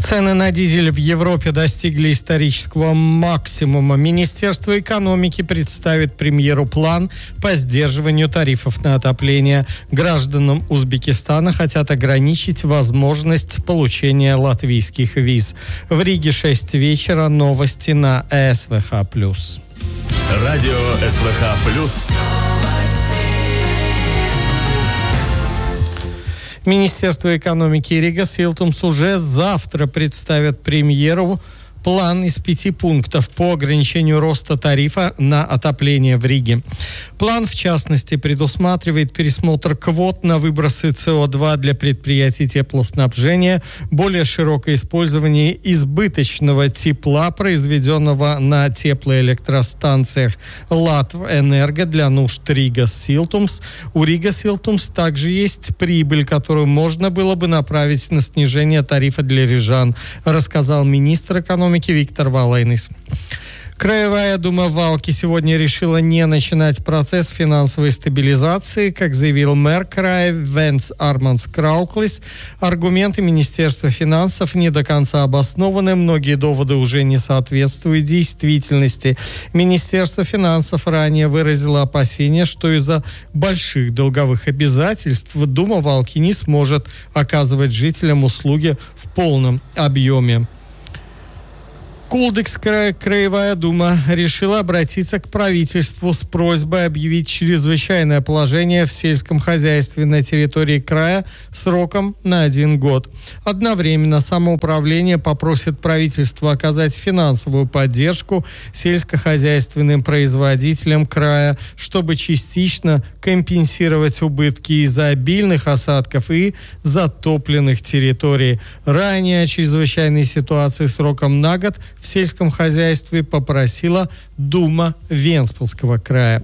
Цены на дизель в Европе достигли исторического максимума. Министерство экономики представит премьеру план по сдерживанию тарифов на отопление. Гражданам Узбекистана хотят ограничить возможность получения латвийских виз. В Риге 6 вечера. Новости на СВХ+. Радио СВХ+. Министерство экономики и Рига Силтумс уже завтра представят премьеру план из 5 пунктов по ограничению роста тарифа на отопление в Риге. План, в частности, предусматривает пересмотр квот на выбросы СО2 для предприятий теплоснабжения, более широкое использование избыточного тепла, произведенного на теплоэлектростанциях Латвэнерго для нужд Рига Силтумс. У Рига Силтумс также есть прибыль, которую можно было бы направить на снижение тарифа для рижан, рассказал министр экономики Виктор Валейнис. Краевая дума Валки сегодня решила не начинать процесс финансовой стабилизации, как заявил мэр края Венс Арманс Крауклис. Аргументы Министерства финансов не до конца обоснованы, многие доводы уже не соответствуют действительности. Министерство финансов ранее выразило опасение, что из-за больших долговых обязательств дума Валки не сможет оказывать жителям услуги в полном объеме. Кулдыкская краевая дума решила обратиться к правительству с просьбой объявить чрезвычайное положение в сельском хозяйстве на территории края сроком на 1 год. Одновременно самоуправление попросит правительство оказать финансовую поддержку сельскохозяйственным производителям края, чтобы частично компенсировать убытки из-за обильных осадков и затопленных территорий. Ранее о чрезвычайной ситуации сроком на год в сельском хозяйстве попросила Дума Венспилского края.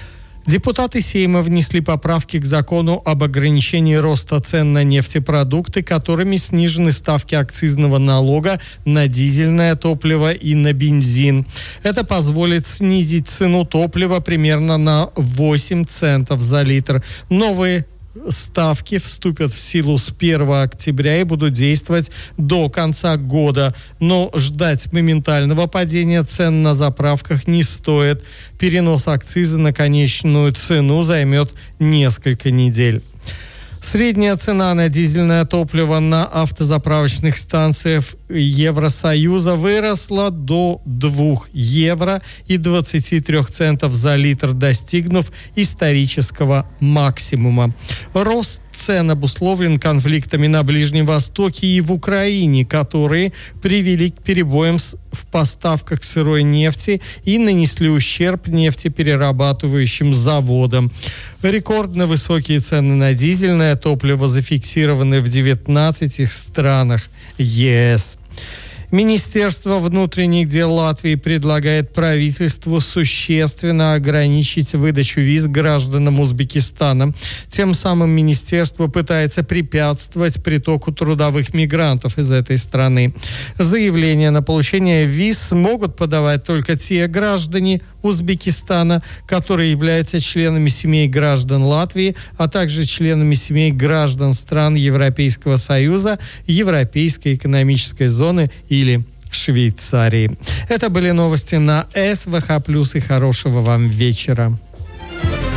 Депутаты Сейма внесли поправки к закону об ограничении роста цен на нефтепродукты, которыми снижены ставки акцизного налога на дизельное топливо и на бензин. Это позволит снизить цену топлива примерно на 8 центов за литр. Новые ставки вступят в силу с 1 октября и будут действовать до конца года. Но ждать моментального падения цен на заправках не стоит. Перенос акциза на конечную цену займет несколько недель. Средняя цена на дизельное топливо на автозаправочных станциях Евросоюза выросла до 2 евро и 23 центов за литр, достигнув исторического максимума. Рост цен обусловлен конфликтами на Ближнем Востоке и в Украине, которые привели к перебоям в поставках сырой нефти и нанесли ущерб нефтеперерабатывающим заводам. Рекордно высокие цены на дизельное топливо зафиксированы в 19 странах ЕС. Министерство внутренних дел Латвии предлагает правительству существенно ограничить выдачу виз гражданам Узбекистана. Тем самым министерство пытается препятствовать притоку трудовых мигрантов из этой страны. Заявления на получение виз могут подавать только те граждане Узбекистана, которые являются членами семей граждан Латвии, а также членами семей граждан стран Европейского Союза, Европейской экономической зоны или Швейцарии. Это были новости на СВХ+, и хорошего вам вечера.